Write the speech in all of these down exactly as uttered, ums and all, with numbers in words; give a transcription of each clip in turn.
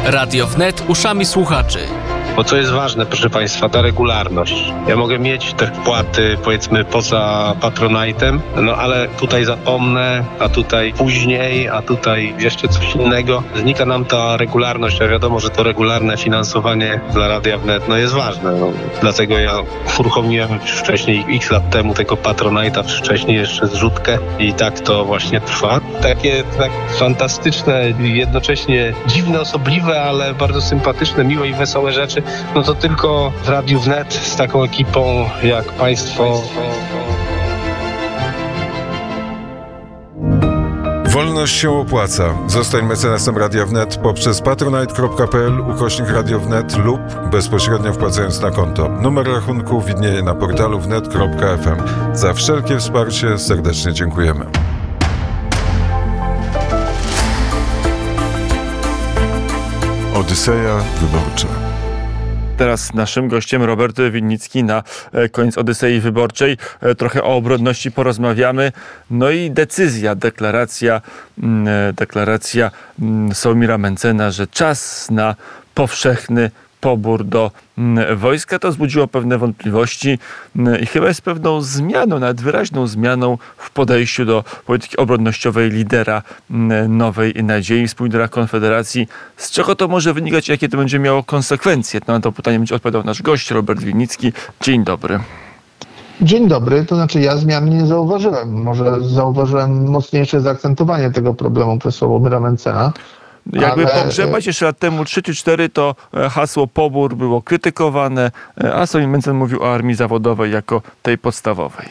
Radio Wnet uszami słuchaczy. Bo co jest ważne, proszę Państwa, ta regularność. Ja mogę mieć te wpłaty, powiedzmy, poza Patronite'em, no ale tutaj zapomnę, a tutaj później, a tutaj jeszcze coś innego. Znika nam ta regularność, a wiadomo, że to regularne finansowanie dla Radia Wnet no jest ważne. No, dlatego ja uruchomiłem już wcześniej, x lat temu, tego Patronite'a, wcześniej jeszcze zrzutkę i tak to właśnie trwa. Takie tak fantastyczne, jednocześnie dziwne, osobliwe, ale bardzo sympatyczne, miłe i wesołe rzeczy. No to tylko w Radiu Wnet z taką ekipą jak Państwo. Wolność się opłaca. Zostań mecenasem Radia Wnet poprzez patronite.pl ukośnik Radio Wnet lub bezpośrednio wpłacając na konto. Numer rachunku widnieje na portalu wnet kropka f m. Za wszelkie wsparcie serdecznie dziękujemy. Odyseja Wyborcza. Teraz naszym gościem Robert Winnicki na koniec Odysei Wyborczej. Trochę o obronności porozmawiamy. No i decyzja, deklaracja, deklaracja Sławomira Mentzena, że czas na powszechny pobór do wojska. To wzbudziło pewne wątpliwości i chyba jest pewną zmianą, nawet wyraźną zmianą w podejściu do polityki obronnościowej lidera Nowej Nadziei, współlidera Konfederacji. Z czego to może wynikać, jakie to będzie miało konsekwencje? Na to pytanie będzie odpowiadał nasz gość, Robert Winnicki. Dzień dobry. Dzień dobry, to znaczy ja zmian nie zauważyłem. Może zauważyłem mocniejsze zaakcentowanie tego problemu przez Sławomira Mentzena. Jakby ale... pogrzebać jeszcze lat temu trzy czy cztery, to hasło pobór było krytykowane, a Sławomir Mentzen mówił o armii zawodowej jako tej podstawowej.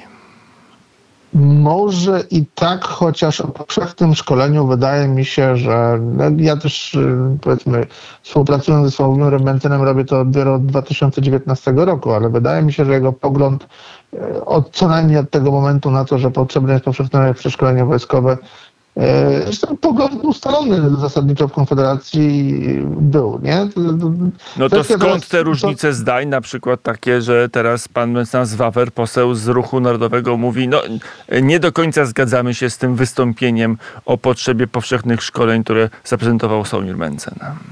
Może i tak, chociaż o powszechnym szkoleniu wydaje mi się, że no ja też powiedzmy współpracując ze Sławomirem Mentzenem robię to dopiero od dwa tysiące dziewiętnastego roku, ale wydaje mi się, że jego pogląd od co najmniej od tego momentu na to, że potrzebne jest powszechne przeszkolenie wojskowe, zresztą pogląd ustalony zasadniczo w Konfederacji był, nie? No to skąd teraz, te różnice to... zdań, na przykład takie, że teraz pan mecenas Wawer, poseł z Ruchu Narodowego, mówi, no nie do końca zgadzamy się z tym wystąpieniem o potrzebie powszechnych szkoleń, które zaprezentował Sławomir Mentzen.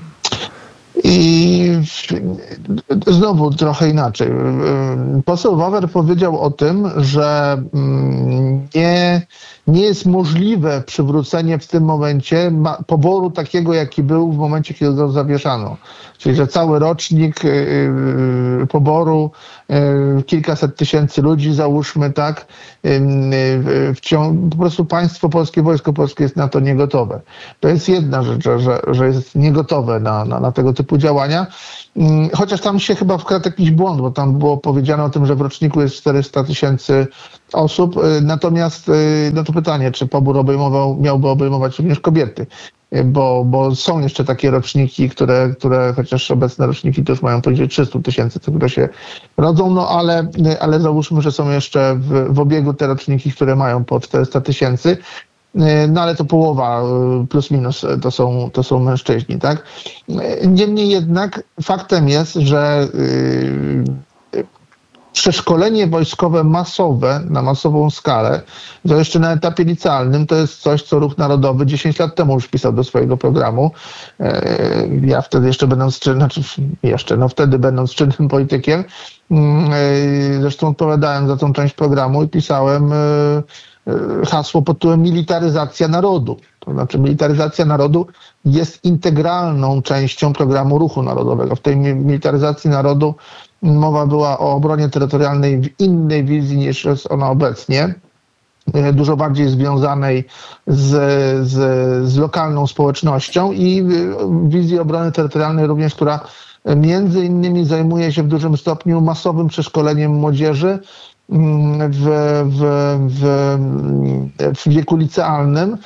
I znowu trochę inaczej. Poseł Wawer powiedział o tym, że nie, nie jest możliwe przywrócenie w tym momencie poboru takiego, jaki był w momencie, kiedy go zawieszano. Czyli, że cały rocznik poboru, kilkaset tysięcy ludzi, załóżmy, tak, w ciągu, po prostu państwo polskie, wojsko polskie jest na to niegotowe. To jest jedna rzecz, że, że jest niegotowe na, na, na tego typu działania. Chociaż tam się chyba wkradł jakiś błąd, bo tam było powiedziane o tym, że w roczniku jest czterysta tysięcy osób. Natomiast no to pytanie, czy pobór obejmował, miałby obejmować również kobiety. Bo, bo są jeszcze takie roczniki, które, które chociaż obecne roczniki to już mają poniżej trzysta tysięcy, które się rodzą, no ale, ale załóżmy, że są jeszcze w, w obiegu te roczniki, które mają po czterysta tysięcy, no ale to połowa plus minus to są, to są mężczyźni, tak? Niemniej jednak faktem jest, że yy, przeszkolenie wojskowe masowe, na masową skalę, to jeszcze na etapie licealnym, to jest coś, co Ruch Narodowy dziesięć lat temu już wpisał do swojego programu. Ja wtedy jeszcze będąc, znaczy jeszcze, no wtedy będąc czynnym politykiem, zresztą odpowiadałem za tą część programu i pisałem hasło pod tytułem militaryzacja narodu. To znaczy militaryzacja narodu jest integralną częścią programu Ruchu Narodowego. W tej militaryzacji narodu mowa była o obronie terytorialnej w innej wizji niż jest ona obecnie, dużo bardziej związanej z, z, z lokalną społecznością i wizji obrony terytorialnej również, która między innymi zajmuje się w dużym stopniu masowym przeszkoleniem młodzieży w, w, w, w wieku licealnym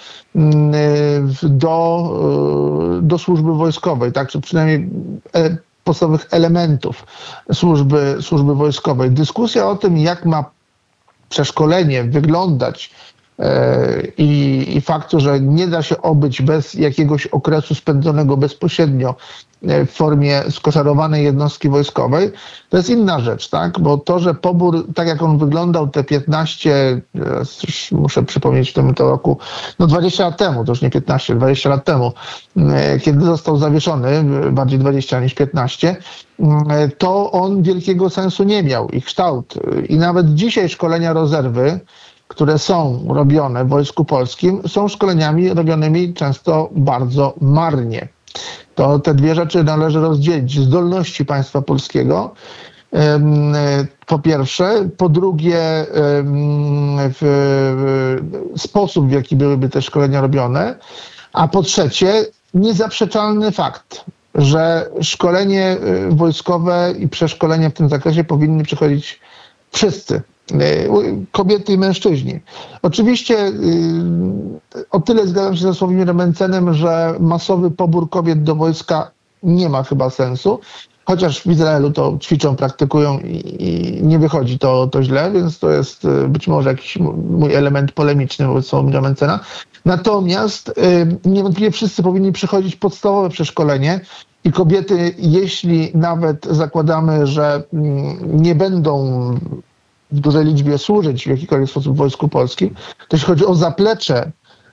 do, do służby wojskowej, tak, czy przynajmniej podstawowych elementów służby, służby wojskowej. Dyskusja o tym, jak ma przeszkolenie wyglądać i, i faktu, że nie da się obyć bez jakiegoś okresu spędzonego bezpośrednio w formie skoszarowanej jednostki wojskowej, to jest inna rzecz, tak? Bo to, że pobór, tak jak on wyglądał te piętnaście, muszę przypomnieć w tym to roku, no dwadzieścia lat temu, to już nie piętnaście, dwadzieścia lat temu, kiedy został zawieszony, bardziej dwadzieścia niż piętnaście, to on wielkiego sensu nie miał i kształt. I nawet dzisiaj szkolenia rezerwy, które są robione w Wojsku Polskim, są szkoleniami robionymi często bardzo marnie. To te dwie rzeczy należy rozdzielić. Zdolności państwa polskiego, po pierwsze. Po drugie, w sposób, w jaki byłyby te szkolenia robione. A po trzecie, niezaprzeczalny fakt, że szkolenie wojskowe i przeszkolenie w tym zakresie powinni przechodzić wszyscy. Kobiety i mężczyźni. Oczywiście o tyle zgadzam się ze Sławomirem Mencenem, że masowy pobór kobiet do wojska nie ma chyba sensu, chociaż w Izraelu to ćwiczą, praktykują i, i nie wychodzi to, to źle, więc to jest być może jakiś mój element polemiczny wobec Sławomira Mencena. Natomiast niewątpliwie wszyscy powinni przechodzić podstawowe przeszkolenie i kobiety, jeśli nawet zakładamy, że nie będą w dużej liczbie służyć w jakikolwiek sposób w Wojsku Polskim, to jeśli chodzi o zaplecze,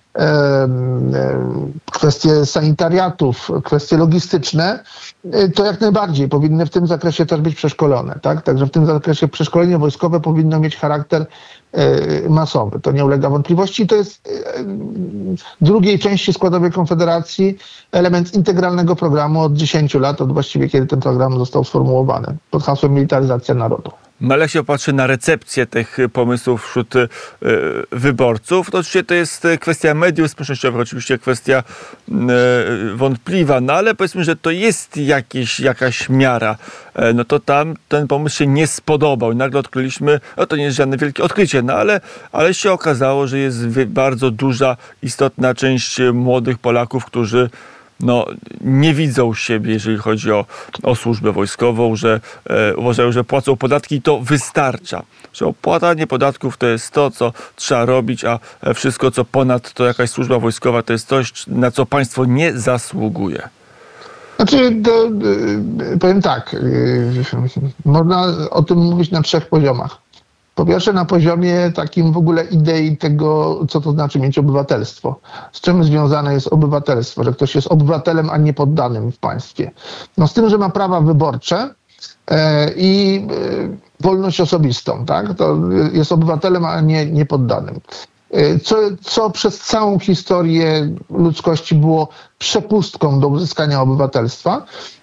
kwestie sanitariatów, kwestie logistyczne, to jak najbardziej powinny w tym zakresie też być przeszkolone. Tak? Także w tym zakresie przeszkolenie wojskowe powinno mieć charakter masowy. To nie ulega wątpliwości. I to jest drugiej części składowej Konfederacji element integralnego programu od dziesięciu lat, od właściwie kiedy ten program został sformułowany pod hasłem militaryzacja narodu. No ale jak się patrzy na recepcję tych pomysłów wśród y, wyborców, to oczywiście to jest kwestia mediów społecznościowych, oczywiście kwestia y, wątpliwa, no ale powiedzmy, że to jest jakieś, jakaś miara. E, no to tam ten pomysł się nie spodobał i nagle odkryliśmy, no to nie jest żadne wielkie odkrycie, no ale, ale się okazało, że jest bardzo duża, istotna część młodych Polaków, którzy no, nie widzą siebie, jeżeli chodzi o, o służbę wojskową, że e, uważają, że płacą podatki i to wystarcza. Że opłatanie podatków to jest to, co trzeba robić, a wszystko, co ponad to jakaś służba wojskowa, to jest coś, na co państwo nie zasługuje. Znaczy, to, powiem tak, można o tym mówić na trzech poziomach. Po pierwsze na poziomie takim w ogóle idei tego, co to znaczy mieć obywatelstwo. Z czym związane jest obywatelstwo, że ktoś jest obywatelem, a nie poddanym w państwie. No z tym, że ma prawa wyborcze e, i e, wolność osobistą, tak? To jest obywatelem, a nie, nie poddanym. Co, co przez całą historię ludzkości było przepustką do uzyskania obywatelstwa.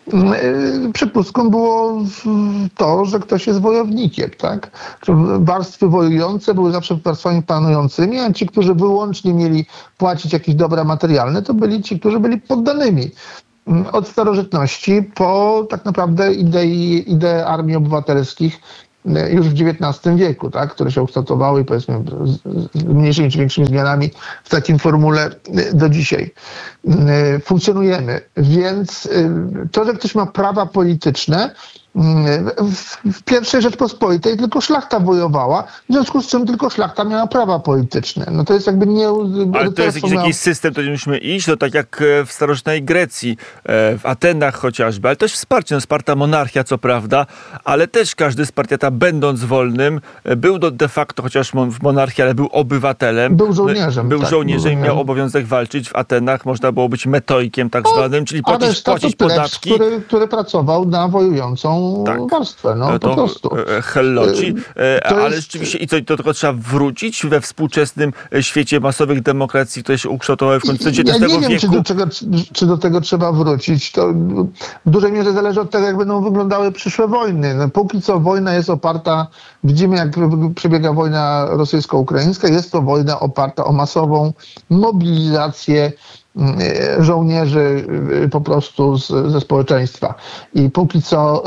Przepustką było to, że ktoś jest wojownikiem, tak? Warstwy wojujące były zawsze warstwami panującymi, a ci, którzy wyłącznie mieli płacić jakieś dobra materialne, to byli ci, którzy byli poddanymi. Od starożytności po tak naprawdę idei, ideę armii obywatelskich już w dziewiętnastym wieku, tak, które się ukształtowały, powiedzmy, z mniejszymi czy większymi zmianami w takim formule do dzisiaj. Funkcjonujemy. Więc to, że ktoś ma prawa polityczne, w pierwszej Rzeczpospolitej tylko szlachta wojowała, w związku z czym tylko szlachta miała prawa polityczne. No to jest jakby nie... Ale to jest jakiś, miał... jakiś system, to musimy iść, to tak jak w starożytnej Grecji, w Atenach chociażby, ale też wsparcie, no Sparta monarchia co prawda, ale też każdy Spartiata będąc wolnym był do, de facto, chociaż w monarchii, ale był obywatelem. Był żołnierzem. Był tak, żołnierzem i był miał obowiązek walczyć. W Atenach można było być metoikiem tak zwanym, czyli ale płacić, płacić plebs, podatki. Który, który pracował na wojującą tak. warstwę, no to po prostu. Helloci, to ale jest... rzeczywiście i co, to tylko trzeba wrócić we współczesnym świecie masowych demokracji, które się ukształtowały w końcu dziewiętnastego ja nie wiem, wieku. Czy do, czego, czy do tego trzeba wrócić. To w dużej mierze zależy od tego, jak będą wyglądały przyszłe wojny. No, póki co wojna jest oparta, widzimy jak przebiega wojna rosyjsko-ukraińska, jest to wojna oparta o masową mobilizację żołnierzy po prostu z, ze społeczeństwa. I póki co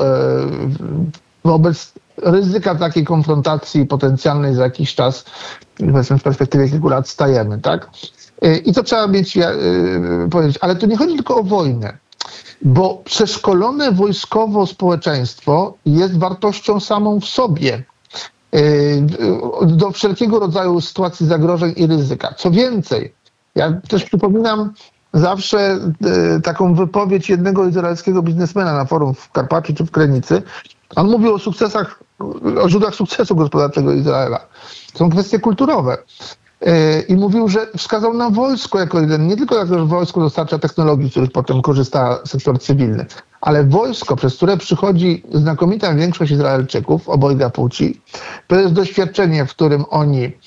wobec ryzyka takiej konfrontacji potencjalnej za jakiś czas, powiedzmy w perspektywie kilku lat, stajemy, tak? I to trzeba mieć powiedzieć. Ale to nie chodzi tylko o wojnę, bo przeszkolone wojskowo społeczeństwo jest wartością samą w sobie. do wszelkiego rodzaju sytuacji zagrożeń i ryzyka. Co więcej, ja też przypominam zawsze taką wypowiedź jednego izraelskiego biznesmena na forum w Karpaczu czy w Krynicy. On mówił o sukcesach, o źródłach sukcesu gospodarczego Izraela. To są kwestie kulturowe. I mówił, że wskazał na wojsko jako jeden, nie tylko dlatego, że wojsko dostarcza technologii, z których potem korzysta sektor cywilny, ale wojsko, przez które przychodzi znakomita większość Izraelczyków, obojga płci, to jest doświadczenie, w którym oni e,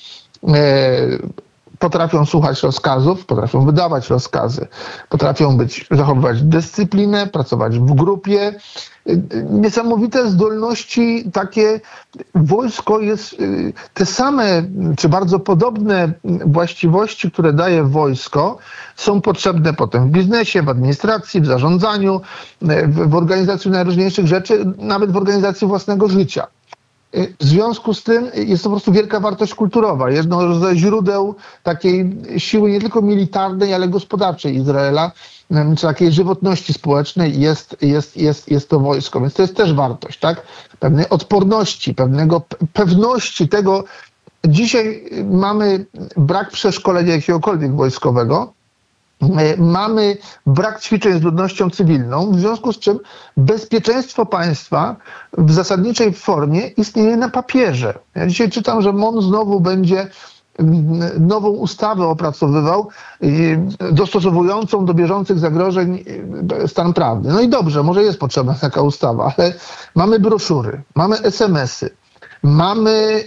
potrafią słuchać rozkazów, potrafią wydawać rozkazy, potrafią być, zachowywać dyscyplinę, pracować w grupie. Niesamowite zdolności takie. Wojsko jest te same, czy bardzo podobne właściwości, które daje wojsko, są potrzebne potem w biznesie, w administracji, w zarządzaniu, w, w organizacji najróżniejszych rzeczy, nawet w organizacji własnego życia. W związku z tym jest to po prostu wielka wartość kulturowa. Jedno ze źródeł takiej siły nie tylko militarnej, ale gospodarczej Izraela, czy takiej żywotności społecznej jest, jest, jest, jest to wojsko. Więc to jest też wartość, tak? Pewnej odporności, pewnego pewności tego. Dzisiaj mamy brak przeszkolenia jakiegokolwiek wojskowego. Mamy brak ćwiczeń z ludnością cywilną, w związku z czym bezpieczeństwo państwa w zasadniczej formie istnieje na papierze. Ja dzisiaj czytam, że M O N znowu będzie nową ustawę opracowywał, dostosowującą do bieżących zagrożeń stan prawny. No i dobrze, może jest potrzebna taka ustawa, ale mamy broszury, mamy es em esy, mamy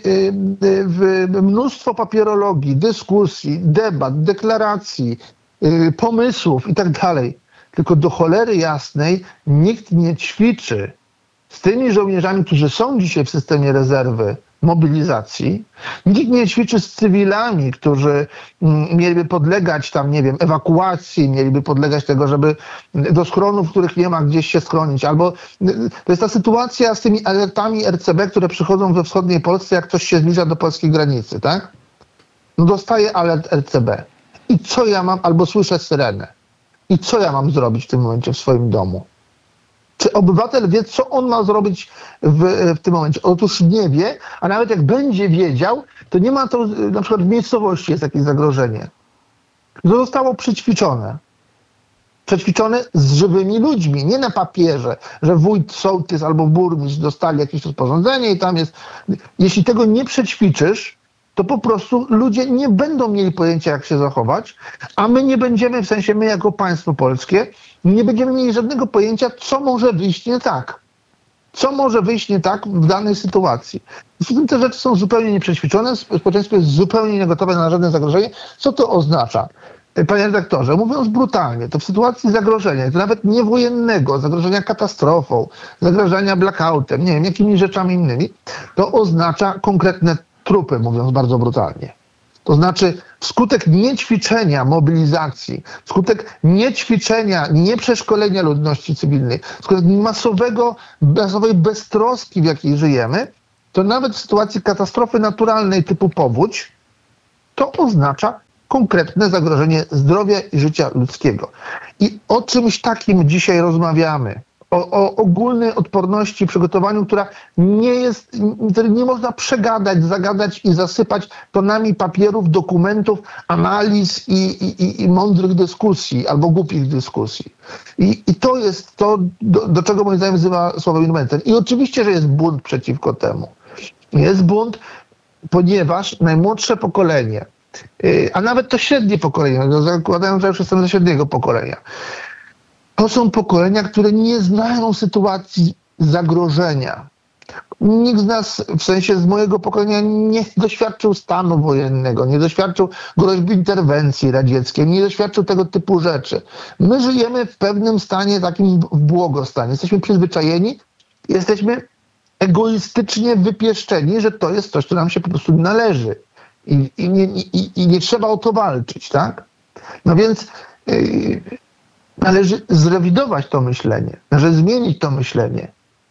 mnóstwo papierologii, dyskusji, debat, deklaracji, pomysłów i tak dalej. Tylko do cholery jasnej nikt nie ćwiczy z tymi żołnierzami, którzy są dzisiaj w systemie rezerwy mobilizacji. Nikt nie ćwiczy z cywilami, którzy mieliby podlegać tam, nie wiem, ewakuacji, mieliby podlegać tego, żeby do schronów, w których nie ma gdzieś się schronić. Albo to jest ta sytuacja z tymi alertami er ce be, które przychodzą we wschodniej Polsce, jak ktoś się zbliża do polskiej granicy, tak? No dostaje alert er ce be. I co ja mam, albo słyszę syrenę. I co ja mam zrobić w tym momencie w swoim domu? Czy obywatel wie, co on ma zrobić w, w tym momencie? Otóż nie wie, a nawet jak będzie wiedział, to nie ma to, na przykład w miejscowości jest jakieś zagrożenie. To zostało przećwiczone. Przećwiczone z żywymi ludźmi, nie na papierze, że wójt, sołtys albo burmistrz dostali jakieś rozporządzenie i tam jest. Jeśli tego nie przećwiczysz, to po prostu ludzie nie będą mieli pojęcia, jak się zachować, a my nie będziemy, w sensie my jako państwo polskie, nie będziemy mieli żadnego pojęcia, co może wyjść nie tak. Co może wyjść nie tak w danej sytuacji. Zresztą te rzeczy są zupełnie nieprzećwiczone, społeczeństwo jest zupełnie niegotowe na żadne zagrożenie. Co to oznacza? Panie redaktorze, mówiąc brutalnie, to w sytuacji zagrożenia, to nawet nie wojennego, zagrożenia katastrofą, zagrożenia blackoutem, nie wiem, jakimi rzeczami innymi, to oznacza konkretne trupy, mówiąc bardzo brutalnie. To znaczy wskutek niećwiczenia mobilizacji, wskutek niećwiczenia, nieprzeszkolenia ludności cywilnej, wskutek masowego, masowej beztroski, w jakiej żyjemy, to nawet w sytuacji katastrofy naturalnej typu powódź, to oznacza konkretne zagrożenie zdrowia i życia ludzkiego. I o czymś takim dzisiaj rozmawiamy. O, o ogólnej odporności, przygotowaniu, która nie jest, której nie można przegadać, zagadać i zasypać tonami papierów, dokumentów, analiz i, i, i mądrych dyskusji albo głupich dyskusji. I, i to jest to, do, do czego moim zdaniem wzywa Sławomir Mencen. I oczywiście, że jest bunt przeciwko temu. Jest bunt, ponieważ najmłodsze pokolenie, a nawet to średnie pokolenie, zakładają, że już jestem ze średniego pokolenia, to są pokolenia, które nie znają sytuacji zagrożenia. Nikt z nas, w sensie z mojego pokolenia, nie doświadczył stanu wojennego, nie doświadczył groźby interwencji radzieckiej, nie doświadczył tego typu rzeczy. My żyjemy w pewnym stanie, takim w błogostanie. Jesteśmy przyzwyczajeni, jesteśmy egoistycznie wypieszczeni, że to jest coś, co nam się po prostu należy. I, i, nie, i, i nie trzeba o to walczyć, tak? No więc yy, należy zrewidować to myślenie, należy zmienić to myślenie.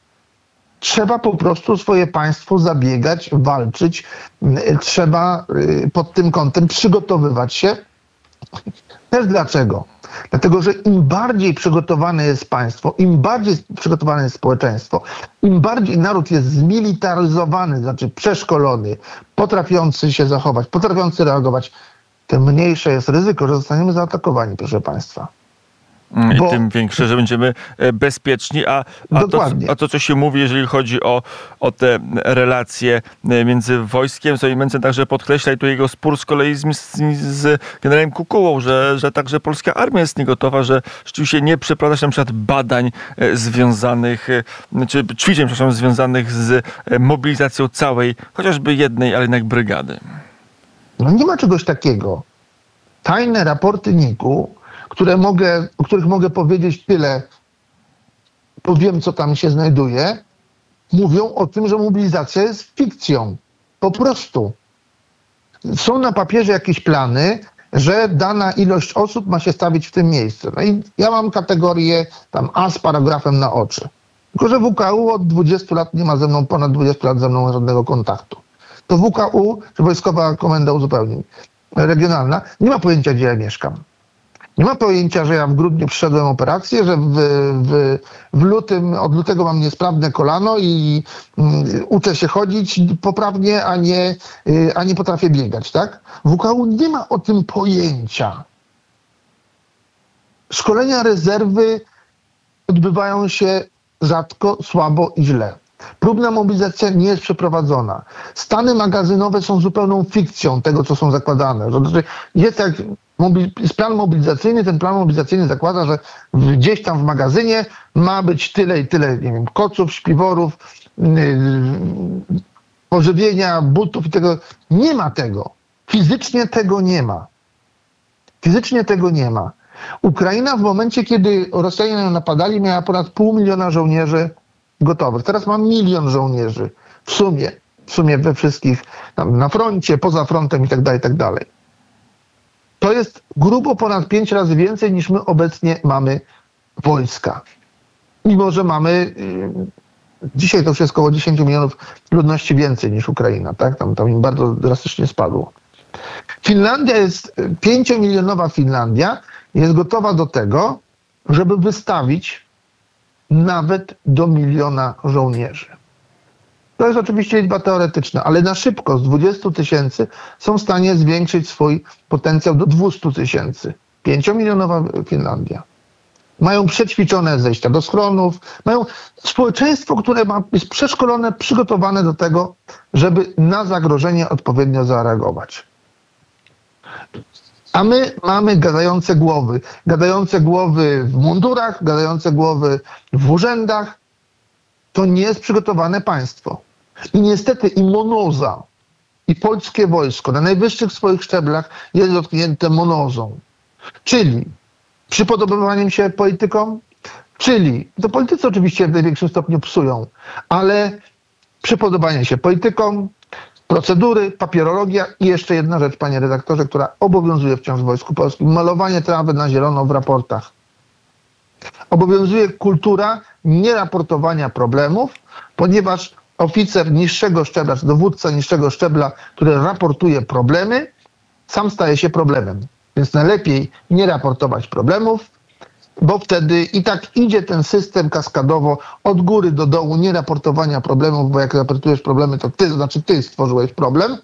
Trzeba po prostu swoje państwo zabiegać, walczyć. Trzeba pod tym kątem przygotowywać się Też dlaczego? Dlatego, że im bardziej przygotowane jest państwo, im bardziej przygotowane jest społeczeństwo, im bardziej naród jest zmilitaryzowany, znaczy przeszkolony, potrafiący się zachować, potrafiący reagować, tym mniejsze jest ryzyko, że zostaniemy zaatakowani, proszę państwa. I Bo... tym większe, że będziemy bezpieczni. A, a, to, a to, co się mówi, jeżeli chodzi o, o te relacje między wojskiem, co Mentzen także podkreśla, i tu jego spór z kolei z, z generałem Kukułą, że, że także polska armia jest niegotowa, że rzeczywiście nie przeprowadza się na przykład badań związanych, czy ćwiczeń, przepraszam, związanych z mobilizacją całej, chociażby jednej, ale jednak brygady. No nie ma czegoś takiego. Tajne raporty N I K-u, które mogę, o których mogę powiedzieć tyle, bo wiem, co tam się znajduje, mówią o tym, że mobilizacja jest fikcją. Po prostu. Są na papierze jakieś plany, że dana ilość osób ma się stawić w tym miejscu. No i ja mam kategorię tam A z paragrafem na oczy. Tylko że W K U od dwudziestu lat nie ma ze mną, ponad dwudziestu lat ze mną żadnego kontaktu. To W K U, czy Wojskowa Komenda Uzupełnień Regionalna, nie ma pojęcia, gdzie ja mieszkam. Nie ma pojęcia, że ja w grudniu przyszedłem operację, że w, w, w lutym, od lutego mam niesprawne kolano i mm, uczę się chodzić poprawnie, a nie, y, a nie potrafię biegać, tak? W K U nie ma o tym pojęcia. Szkolenia rezerwy odbywają się rzadko, słabo i źle. Próbna mobilizacja nie jest przeprowadzona. Stany magazynowe są zupełną fikcją tego, co są zakładane. Znaczy, jest jak jest plan mobilizacyjny, ten plan mobilizacyjny zakłada, że gdzieś tam w magazynie ma być tyle i tyle, nie wiem, koców, śpiworów, yy, pożywienia, butów i tego. Nie ma tego. Fizycznie tego nie ma. Fizycznie tego nie ma. Ukraina w momencie, kiedy Rosjanie na nią napadali, miała ponad pół miliona żołnierzy gotowych. Teraz ma milion żołnierzy w sumie. W sumie we wszystkich, tam na froncie, poza frontem i tak dalej, i tak dalej. To jest grubo ponad pięć razy więcej, niż my obecnie mamy wojska. Mimo że mamy, yy, dzisiaj to już jest około dziesięć milionów ludności więcej niż Ukraina, tak? Tam, tam im bardzo drastycznie spadło. Finlandia jest, pięciomilionowa Finlandia jest gotowa do tego, żeby wystawić nawet do miliona żołnierzy. To jest oczywiście liczba teoretyczna, ale na szybko z dwudziestu tysięcy są w stanie zwiększyć swój potencjał do dwustu tysięcy. Pięciomilionowa Finlandia. Mają przećwiczone zejścia do schronów, mają społeczeństwo, które ma, jest przeszkolone, przygotowane do tego, żeby na zagrożenie odpowiednio zareagować. A my mamy gadające głowy. Gadające głowy w mundurach, gadające głowy w urzędach. To nie jest przygotowane państwo. I niestety i monoza, i polskie wojsko na najwyższych swoich szczeblach jest dotknięte monozą. Czyli przypodobywaniem się politykom, czyli, to politycy oczywiście w największym stopniu psują, ale przypodobanie się politykom, procedury, papierologia i jeszcze jedna rzecz, panie redaktorze, która obowiązuje wciąż w Wojsku Polskim. Malowanie trawy na zielono w raportach. Obowiązuje kultura nieraportowania problemów, ponieważ oficer niższego szczebla, czy dowódca niższego szczebla, który raportuje problemy, sam staje się problemem. Więc najlepiej nie raportować problemów, bo wtedy i tak idzie ten system kaskadowo od góry do dołu nieraportowania problemów, bo jak raportujesz problemy, to ty, to znaczy ty stworzyłeś problem.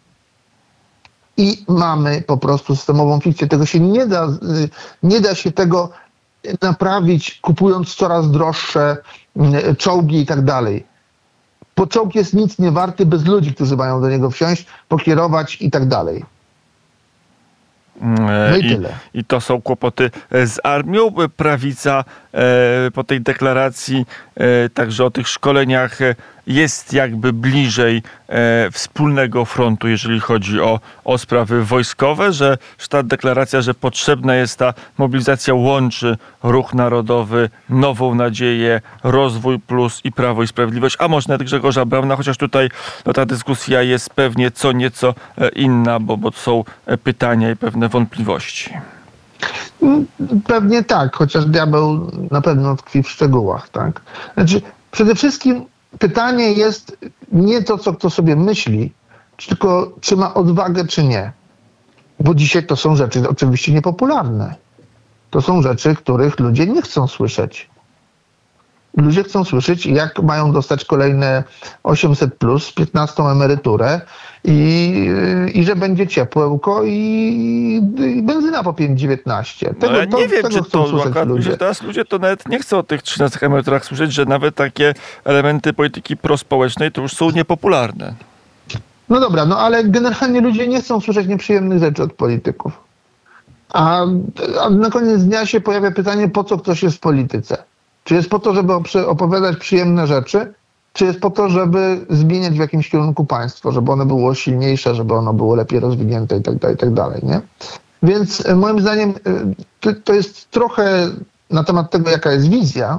I mamy po prostu systemową fikcję. Tego się nie da, nie da się tego naprawić, kupując coraz droższe czołgi i tak dalej. Bo czołg jest nic nie warty bez ludzi, którzy mają do niego wsiąść, pokierować i tak dalej. No i, I tyle. I to są kłopoty z armią. Prawica e, po tej deklaracji, e, także o tych szkoleniach, e, jest jakby bliżej e, wspólnego frontu, jeżeli chodzi o, o sprawy wojskowe, że, że ta deklaracja, że potrzebna jest ta mobilizacja, łączy Ruch Narodowy, Nową Nadzieję, Rozwój Plus i Prawo i Sprawiedliwość, a może nawet Grzegorza Brauna, chociaż tutaj no, ta dyskusja jest pewnie co nieco inna, bo, bo są pytania i pewne wątpliwości. Pewnie tak, chociaż diabeł na pewno tkwi w szczegółach, tak? Znaczy, przede wszystkim pytanie jest nie to, co kto sobie myśli, tylko czy ma odwagę, czy nie. Bo dzisiaj to są rzeczy oczywiście niepopularne. To są rzeczy, których ludzie nie chcą słyszeć. Ludzie chcą słyszeć, jak mają dostać kolejne osiemset plus, piętnastą emeryturę i, i że będzie ciepłełko i, i benzyna po pięć dziewiętnaście. Tego, no ja nie to, wiem, czy to akurat ludzie. Teraz ludzie to nawet nie chcą o tych trzynastych emeryturach słyszeć, że nawet takie elementy polityki prospołecznej to już są niepopularne. No dobra, no ale generalnie ludzie nie chcą słyszeć nieprzyjemnych rzeczy od polityków. A, a na koniec dnia się pojawia pytanie, po co ktoś jest w polityce? Czy jest po to, żeby opowiadać przyjemne rzeczy, czy jest po to, żeby zmieniać w jakimś kierunku państwo, żeby ono było silniejsze, żeby ono było lepiej rozwinięte i tak dalej, i tak dalej, nie? Więc moim zdaniem to, to jest trochę na temat tego, jaka jest wizja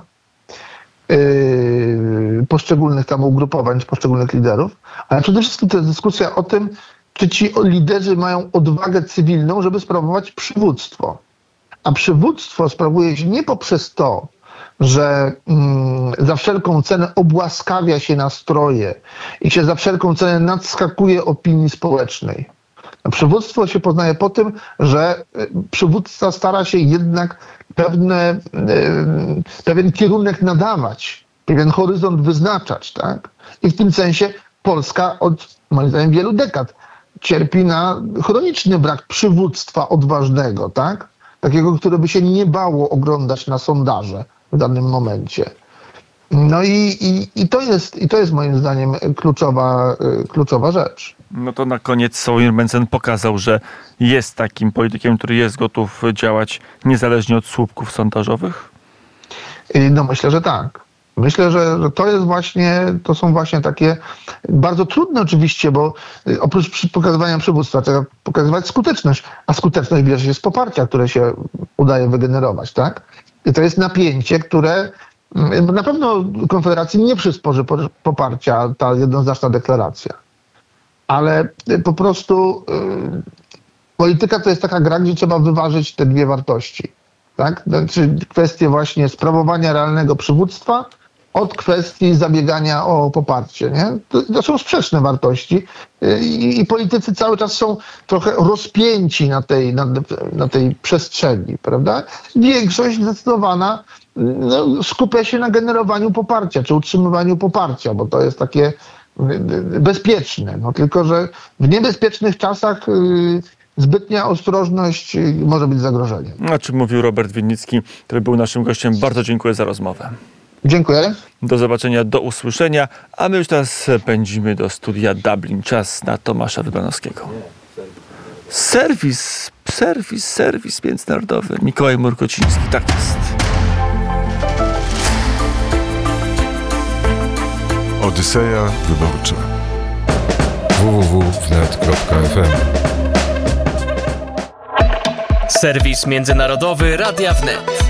yy, poszczególnych tam ugrupowań, czy poszczególnych liderów, ale przede wszystkim to jest dyskusja o tym, czy ci liderzy mają odwagę cywilną, żeby sprawować przywództwo. A przywództwo sprawuje się nie poprzez to, że mm, za wszelką cenę obłaskawia się nastroje i się za wszelką cenę nadskakuje opinii społecznej. A przywództwo się poznaje po tym, że przywódca stara się jednak pewne, y, pewien kierunek nadawać, pewien horyzont wyznaczać, tak? I w tym sensie Polska od, moim zdaniem, wielu dekad cierpi na chroniczny brak przywództwa odważnego, tak? Takiego, które by się nie bało oglądać na sondaże w danym momencie. No i, i, i, to jest, i to jest moim zdaniem kluczowa, kluczowa rzecz. No to na koniec Sławomir Mencen pokazał, że jest takim politykiem, który jest gotów działać niezależnie od słupków sondażowych? No myślę, że tak. Myślę, że, że to jest właśnie, to są właśnie takie bardzo trudne oczywiście, bo oprócz pokazywania przywództwa trzeba pokazywać skuteczność, a skuteczność bierze się z poparcia, które się udaje wygenerować, tak? I to jest napięcie, które na pewno Konfederacji nie przysporzy poparcia, ta jednoznaczna deklaracja. Ale po prostu yy, polityka to jest taka gra, gdzie trzeba wyważyć te dwie wartości, tak? Znaczy kwestie właśnie sprawowania realnego przywództwa od kwestii zabiegania o poparcie, nie? To, to są sprzeczne wartości i, i politycy cały czas są trochę rozpięci na tej, na, na tej przestrzeni, prawda? Większość zdecydowana no, skupia się na generowaniu poparcia, czy utrzymywaniu poparcia, bo to jest takie bezpieczne. No, tylko że w niebezpiecznych czasach yy, zbytnia ostrożność może być zagrożeniem. O czym mówił Robert Winnicki, który był naszym gościem. Bardzo dziękuję za rozmowę. Dziękuję. Do zobaczenia, do usłyszenia. A my już teraz pędzimy do studia Dublin. Czas na Tomasza Wybanowskiego. Serwis, serwis, serwis międzynarodowy. Mikołaj Murkociński, tak jest. Odyseja Wyborcza. w w w kropka wnet kropka f m Serwis międzynarodowy Radia Wnet.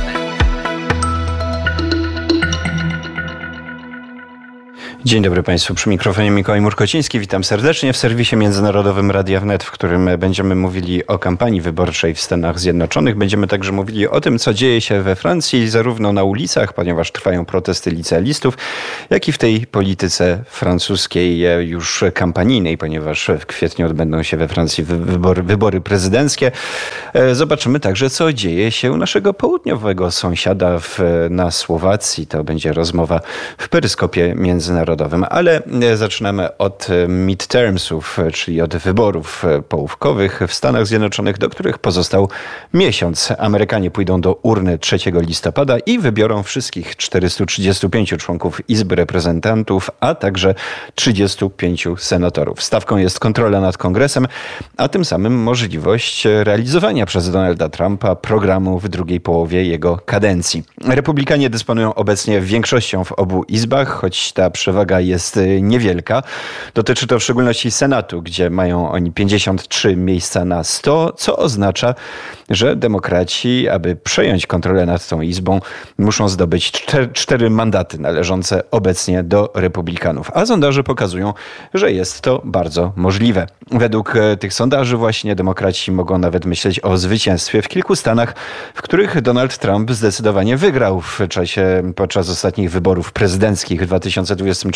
Dzień dobry Państwu, przy mikrofonie Mikołaj Murkociński. Witam serdecznie w serwisie międzynarodowym Radia Wnet, w którym będziemy mówili o kampanii wyborczej w Stanach Zjednoczonych. Będziemy także mówili o tym, co dzieje się we Francji, zarówno na ulicach, ponieważ trwają protesty licealistów, jak i w tej polityce francuskiej już kampanijnej, ponieważ w kwietniu odbędą się we Francji wybory, wybory prezydenckie. Zobaczymy także, co dzieje się u naszego południowego sąsiada w, na Słowacji. To będzie rozmowa w peryskopie międzynarodowym. Ale zaczynamy od midtermsów, czyli od wyborów połówkowych w Stanach Zjednoczonych, do których pozostał miesiąc. Amerykanie pójdą do urny trzeciego listopada i wybiorą wszystkich czterystu trzydziestu pięciu członków Izby Reprezentantów, a także trzydziestu pięciu senatorów. Stawką jest kontrola nad Kongresem, a tym samym możliwość realizowania przez Donalda Trumpa programu w drugiej połowie jego kadencji. Republikanie dysponują obecnie większością w obu izbach, choć ta przewaga jest niewielka. Dotyczy to w szczególności Senatu, gdzie mają oni pięćdziesiąt trzy miejsca na sto, co oznacza, że demokraci, aby przejąć kontrolę nad tą izbą, muszą zdobyć cztery, cztery mandaty należące obecnie do republikanów. A sondaże pokazują, że jest to bardzo możliwe. Według tych sondaży właśnie demokraci mogą nawet myśleć o zwycięstwie w kilku stanach, w których Donald Trump zdecydowanie wygrał w czasie, podczas ostatnich wyborów prezydenckich w dwa tysiące dwudziestym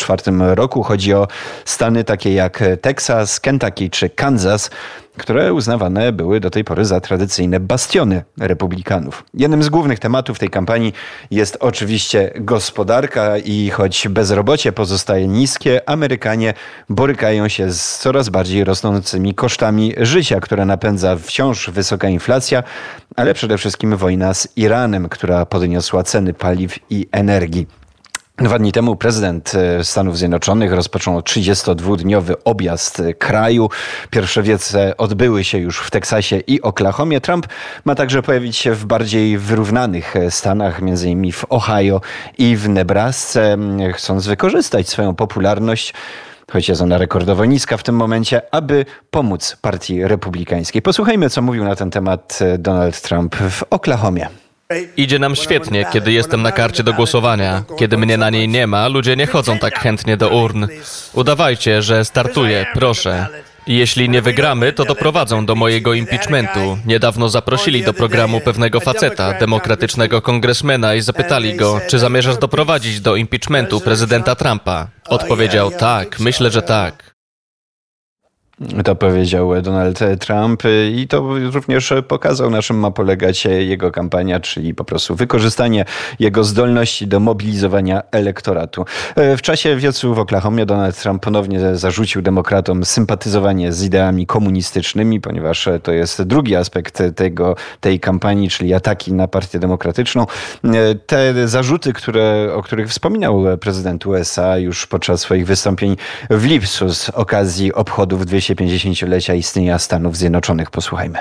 czwartym roku. Chodzi o stany takie jak Teksas, Kentucky czy Kansas, które uznawane były do tej pory za tradycyjne bastiony republikanów. Jednym z głównych tematów tej kampanii jest oczywiście gospodarka i choć bezrobocie pozostaje niskie, Amerykanie borykają się z coraz bardziej rosnącymi kosztami życia, które napędza wciąż wysoka inflacja, ale przede wszystkim wojna z Iranem, która podniosła ceny paliw i energii. Dwa dni temu prezydent Stanów Zjednoczonych rozpoczął trzydziestodwudniowy objazd kraju. Pierwsze wiece odbyły się już w Teksasie i Oklahomie. Trump ma także pojawić się w bardziej wyrównanych stanach, między innymi w Ohio i w Nebrasce, chcąc wykorzystać swoją popularność, choć jest ona rekordowo niska w tym momencie, aby pomóc partii republikańskiej. Posłuchajmy, co mówił na ten temat Donald Trump w Oklahomie. Idzie nam świetnie, kiedy jestem na karcie do głosowania. Kiedy mnie na niej nie ma, ludzie nie chodzą tak chętnie do urn. Udawajcie, że startuję, proszę. I jeśli nie wygramy, to doprowadzą do mojego impeachmentu. Niedawno zaprosili do programu pewnego faceta, demokratycznego kongresmena, i zapytali go, czy zamierzasz doprowadzić do impeachmentu prezydenta Trumpa. Odpowiedział, tak, myślę, że tak. To powiedział Donald Trump i to również pokazał, na czym ma polegać jego kampania, czyli po prostu wykorzystanie jego zdolności do mobilizowania elektoratu. W czasie wiecu w Oklahomie Donald Trump ponownie zarzucił demokratom sympatyzowanie z ideami komunistycznymi, ponieważ to jest drugi aspekt tego, tej kampanii, czyli ataki na partię demokratyczną. Te zarzuty, które, o których wspominał prezydent U S A już podczas swoich wystąpień w lipcu z okazji obchodów dwieście pięćdziesięciolecia istnienia Stanów Zjednoczonych. Posłuchajmy.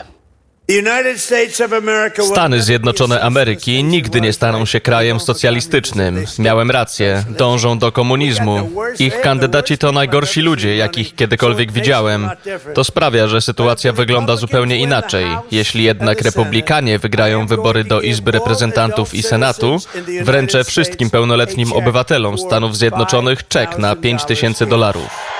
Stany Zjednoczone Ameryki nigdy nie staną się krajem socjalistycznym. Miałem rację, dążą do komunizmu. Ich kandydaci to najgorsi ludzie, jakich kiedykolwiek widziałem. To sprawia, że sytuacja wygląda zupełnie inaczej. Jeśli jednak republikanie wygrają wybory do Izby Reprezentantów i Senatu, wręczę wszystkim pełnoletnim obywatelom Stanów Zjednoczonych czek na pięć tysięcy dolarów.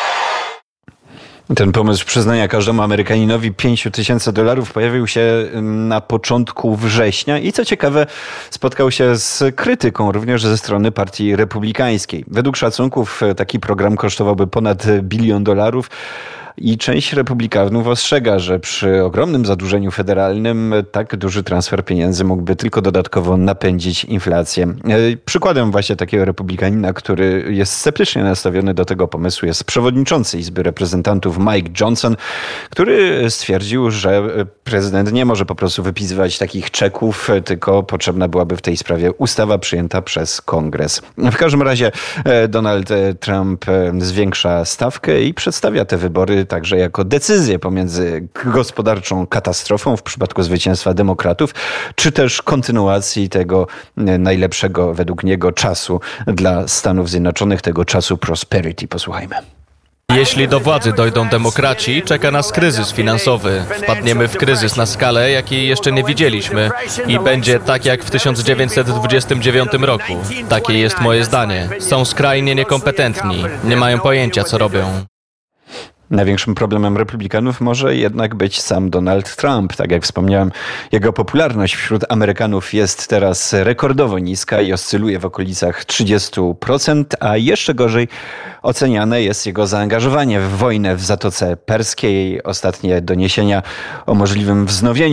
Ten pomysł przyznania każdemu Amerykaninowi pięć tysięcy dolarów pojawił się na początku września i co ciekawe spotkał się z krytyką również ze strony partii republikańskiej. Według szacunków taki program kosztowałby ponad bilion dolarów. I część republikanów ostrzega, że przy ogromnym zadłużeniu federalnym tak duży transfer pieniędzy mógłby tylko dodatkowo napędzić inflację. Przykładem właśnie takiego republikanina, który jest sceptycznie nastawiony do tego pomysłu, jest przewodniczący Izby Reprezentantów Mike Johnson, który stwierdził, że prezydent nie może po prostu wypisywać takich czeków, tylko potrzebna byłaby w tej sprawie ustawa przyjęta przez Kongres. W każdym razie Donald Trump zwiększa stawkę i przedstawia te wybory także jako decyzję pomiędzy gospodarczą katastrofą w przypadku zwycięstwa demokratów, czy też kontynuacji tego najlepszego według niego czasu dla Stanów Zjednoczonych, tego czasu prosperity. Posłuchajmy. Jeśli do władzy dojdą demokraci, czeka nas kryzys finansowy. Wpadniemy w kryzys na skalę, jakiej jeszcze nie widzieliśmy. I będzie tak jak w tysiąc dziewięćset dwudziestym dziewiątym roku. Takie jest moje zdanie. Są skrajnie niekompetentni. Nie mają pojęcia, co robią. Największym problemem republikanów może jednak być sam Donald Trump. Tak jak wspomniałem, jego popularność wśród Amerykanów jest teraz rekordowo niska i oscyluje w okolicach trzydziestu procent, a jeszcze gorzej oceniane jest jego zaangażowanie w wojnę w Zatoce Perskiej. Ostatnie doniesienia o możliwym wznowieniu